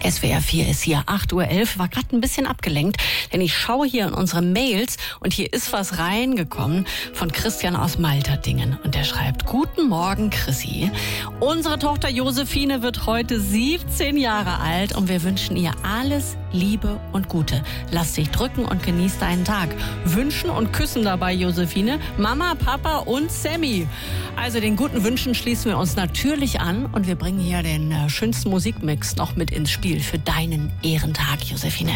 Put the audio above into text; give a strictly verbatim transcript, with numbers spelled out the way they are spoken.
S W R vier ist hier, acht Uhr elf, war gerade ein bisschen abgelenkt, denn ich schaue hier in unsere Mails und hier ist was reingekommen von Christian aus Malterdingen. Und der schreibt: Guten Morgen, Chrissy. Unsere Tochter Josephine wird heute siebzehn Jahre alt und wir wünschen ihr alles Liebe und Gute. Lass dich drücken und genieß deinen Tag. Wünschen und küssen dabei, Josephine, Mama, Papa und Sammy. Also den guten Wünschen schließen wir uns natürlich an und wir bringen hier den äh, schönsten Musikmix noch mit ins Spiel für deinen Ehrentag, Josephine.